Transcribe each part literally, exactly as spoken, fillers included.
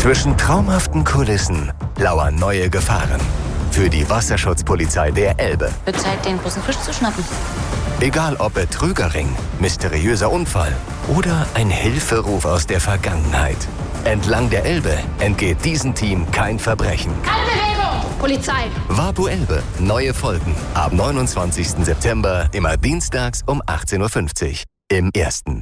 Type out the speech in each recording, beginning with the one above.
Zwischen traumhaften Kulissen lauern neue Gefahren. Für die Wasserschutzpolizei der Elbe. Wird Zeit, den großen Fisch zu schnappen. Egal ob Betrügerring, mysteriöser Unfall oder ein Hilferuf aus der Vergangenheit. Entlang der Elbe entgeht diesem Team kein Verbrechen. Keine Bewegung! Polizei! Wapu Elbe. Neue Folgen. Ab neunundzwanzigsten September, immer dienstags um achtzehn Uhr fünfzig. Im Ersten.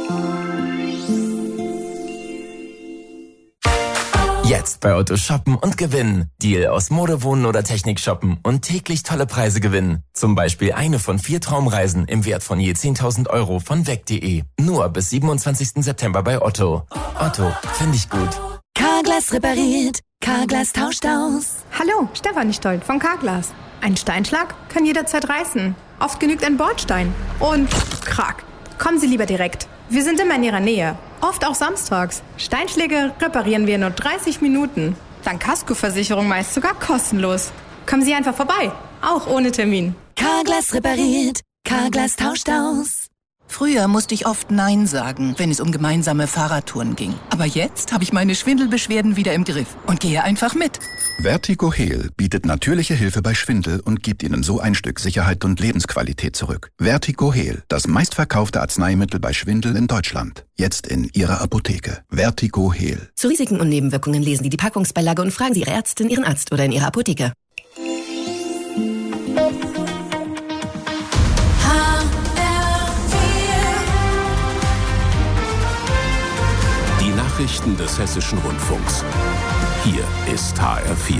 Jetzt bei Otto shoppen und gewinnen. Deal aus Mode, Wohnen oder Technik shoppen und täglich tolle Preise gewinnen. Zum Beispiel eine von vier Traumreisen im Wert von je zehntausend Euro von weg punkt de. Nur bis siebenundzwanzigsten September bei Otto. Otto, finde ich gut. Carglass repariert. Carglass tauscht aus. Hallo, Stefanie Stolt von Carglass. Ein Steinschlag kann jederzeit reißen. Oft genügt ein Bordstein. Und krack. Kommen Sie lieber direkt. Wir sind immer in Ihrer Nähe. Oft auch samstags. Steinschläge reparieren wir in nur dreißig Minuten. Dank Kaskoversicherung meist sogar kostenlos. Kommen Sie einfach vorbei. Auch ohne Termin. Carglass repariert. Carglass tauscht aus. Früher musste ich oft Nein sagen, wenn es um gemeinsame Fahrradtouren ging. Aber jetzt habe ich meine Schwindelbeschwerden wieder im Griff und gehe einfach mit. Vertigo-Heal bietet natürliche Hilfe bei Schwindel und gibt Ihnen so ein Stück Sicherheit und Lebensqualität zurück. Vertigo-Heal, das meistverkaufte Arzneimittel bei Schwindel in Deutschland. Jetzt in Ihrer Apotheke. Vertigo-Heal. Zu Risiken und Nebenwirkungen lesen Sie die Packungsbeilage und fragen Sie Ihre Ärztin, Ihren Arzt oder in Ihrer Apotheke. Nachrichten des Hessischen Rundfunks. Hier ist H R vier.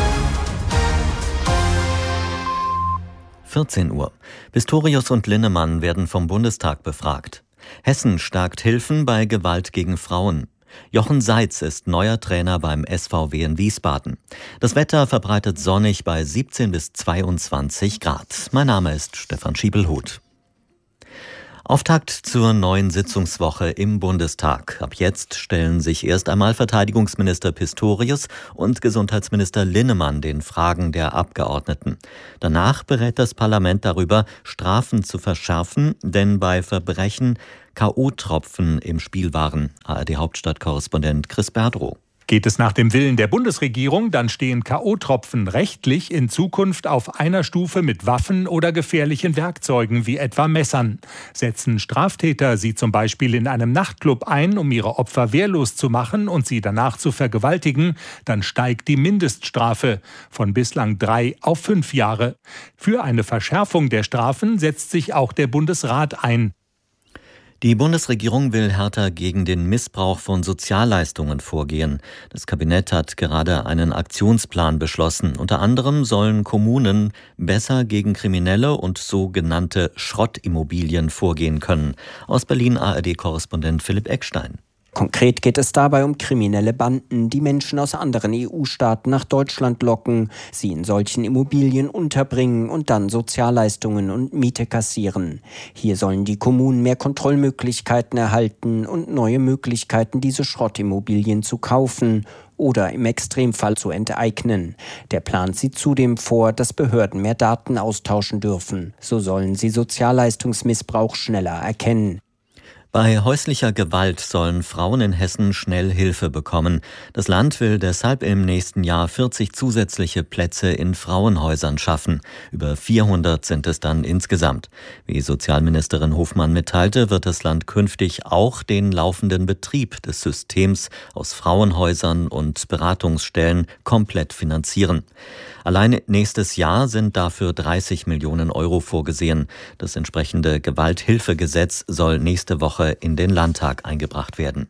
vierzehn Uhr. Pistorius und Linnemann werden vom Bundestag befragt. Hessen stärkt Hilfen bei Gewalt gegen Frauen. Jochen Seitz ist neuer Trainer beim S V W in Wiesbaden. Das Wetter verbreitet sonnig bei siebzehn bis zweiundzwanzig Grad. Mein Name ist Stefan Schiebelhuth. Auftakt zur neuen Sitzungswoche im Bundestag. Ab jetzt stellen sich erst einmal Verteidigungsminister Pistorius und Gesundheitsminister Linnemann den Fragen der Abgeordneten. Danach berät das Parlament darüber, Strafen zu verschärfen, denn bei Verbrechen K O-Tropfen im Spiel waren. A R D-Hauptstadtkorrespondent Chris Berdrow. Geht es nach dem Willen der Bundesregierung, dann stehen K O-Tropfen rechtlich in Zukunft auf einer Stufe mit Waffen oder gefährlichen Werkzeugen wie etwa Messern. Setzen Straftäter sie zum Beispiel in einem Nachtclub ein, um ihre Opfer wehrlos zu machen und sie danach zu vergewaltigen, dann steigt die Mindeststrafe von bislang drei auf fünf Jahre. Für eine Verschärfung der Strafen setzt sich auch der Bundesrat ein. Die Bundesregierung will härter gegen den Missbrauch von Sozialleistungen vorgehen. Das Kabinett hat gerade einen Aktionsplan beschlossen. Unter anderem sollen Kommunen besser gegen kriminelle und sogenannte Schrottimmobilien vorgehen können. Aus Berlin A R D-Korrespondent Philipp Eckstein. Konkret geht es dabei um kriminelle Banden, die Menschen aus anderen E U-Staaten nach Deutschland locken, sie in solchen Immobilien unterbringen und dann Sozialleistungen und Miete kassieren. Hier sollen die Kommunen mehr Kontrollmöglichkeiten erhalten und neue Möglichkeiten, diese Schrottimmobilien zu kaufen oder im Extremfall zu enteignen. Der Plan sieht zudem vor, dass Behörden mehr Daten austauschen dürfen. So sollen sie Sozialleistungsmissbrauch schneller erkennen. Bei häuslicher Gewalt sollen Frauen in Hessen schnell Hilfe bekommen. Das Land will deshalb im nächsten Jahr vierzig zusätzliche Plätze in Frauenhäusern schaffen. Über vierhundert sind es dann insgesamt. Wie Sozialministerin Hofmann mitteilte, wird das Land künftig auch den laufenden Betrieb des Systems aus Frauenhäusern und Beratungsstellen komplett finanzieren. Allein nächstes Jahr sind dafür dreißig Millionen Euro vorgesehen. Das entsprechende Gewalthilfegesetz soll nächste Woche in den Landtag eingebracht werden.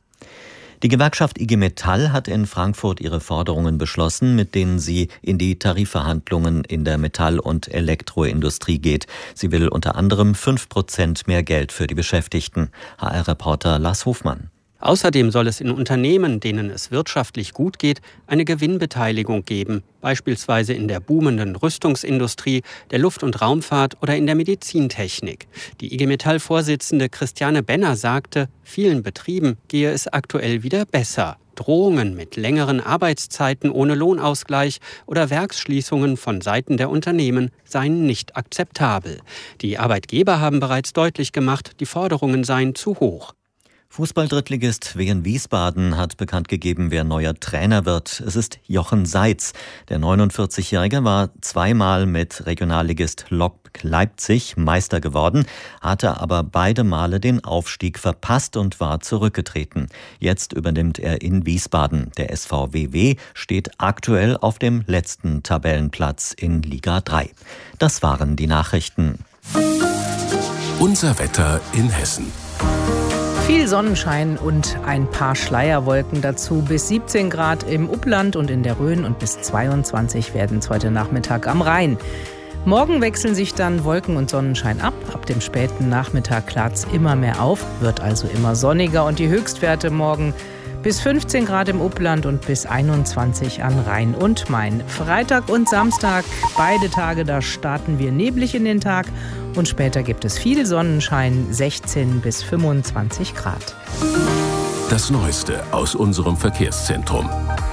Die Gewerkschaft I G Metall hat in Frankfurt ihre Forderungen beschlossen, mit denen sie in die Tarifverhandlungen in der Metall- und Elektroindustrie geht. Sie will unter anderem fünf Prozent mehr Geld für die Beschäftigten. H R-Reporter Lars Hofmann. Außerdem soll es in Unternehmen, denen es wirtschaftlich gut geht, eine Gewinnbeteiligung geben, beispielsweise in der boomenden Rüstungsindustrie, der Luft- und Raumfahrt oder in der Medizintechnik. Die I G Metall-Vorsitzende Christiane Benner sagte, vielen Betrieben gehe es aktuell wieder besser. Drohungen mit längeren Arbeitszeiten ohne Lohnausgleich oder Werksschließungen von Seiten der Unternehmen seien nicht akzeptabel. Die Arbeitgeber haben bereits deutlich gemacht, die Forderungen seien zu hoch. Fußball-Drittligist Wien Wiesbaden hat bekannt gegeben, wer neuer Trainer wird. Es ist Jochen Seitz. Der neunundvierzigjährige war zweimal mit Regionalligist Lok Leipzig Meister geworden, hatte aber beide Male den Aufstieg verpasst und war zurückgetreten. Jetzt übernimmt er in Wiesbaden. Der S V W W steht aktuell auf dem letzten Tabellenplatz in Liga drei. Das waren die Nachrichten. Unser Wetter in Hessen. Viel Sonnenschein und ein paar Schleierwolken dazu. Bis siebzehn Grad im Upland und in der Rhön und bis zweiundzwanzig werden es heute Nachmittag am Rhein. Morgen wechseln sich dann Wolken und Sonnenschein ab. Ab dem späten Nachmittag klart's immer mehr auf, wird also immer sonniger und die Höchstwerte morgen bis fünfzehn Grad im Upland und bis einundzwanzig an Rhein und Main. Freitag und Samstag, beide Tage, da starten wir neblig in den Tag und später gibt es viel Sonnenschein, sechzehn bis fünfundzwanzig Grad. Das Neueste aus unserem Verkehrszentrum.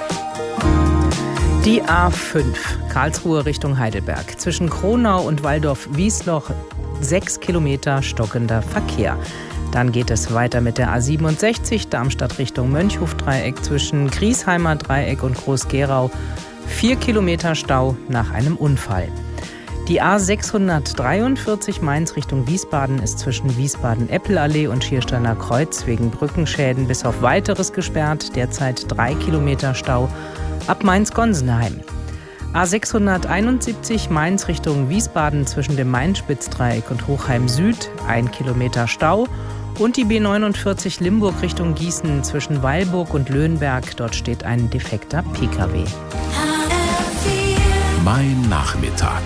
Die A fünf, Karlsruhe Richtung Heidelberg. Zwischen Kronau und Waldorf-Wiesloch sechs Kilometer stockender Verkehr. Dann geht es weiter mit der A siebenundsechzig, Darmstadt Richtung Mönchhofdreieck zwischen Griesheimer Dreieck und Groß-Gerau. Vier Kilometer Stau nach einem Unfall. Die A sechshundertdreiundvierzig Mainz Richtung Wiesbaden ist zwischen Wiesbaden-Eppelallee und Schiersteiner Kreuz wegen Brückenschäden bis auf Weiteres gesperrt. Derzeit drei Kilometer Stau ab Mainz-Gonsenheim. A sechshunderteinundsiebzig Mainz Richtung Wiesbaden zwischen dem Main-Spitz-Dreieck und Hochheim Süd, ein Kilometer Stau. Und die B neunundvierzig Limburg Richtung Gießen zwischen Weilburg und Löhnberg. Dort steht ein defekter P K W. Mein Nachmittag.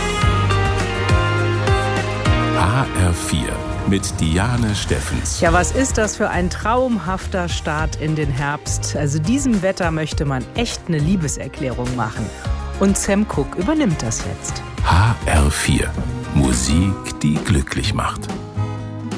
H R vier mit Diane Steffens. Ja, was ist das für ein traumhafter Start in den Herbst? Also diesem Wetter möchte man echt eine Liebeserklärung machen. Und Sam Cooke übernimmt das jetzt. H R vier. Musik, die glücklich macht.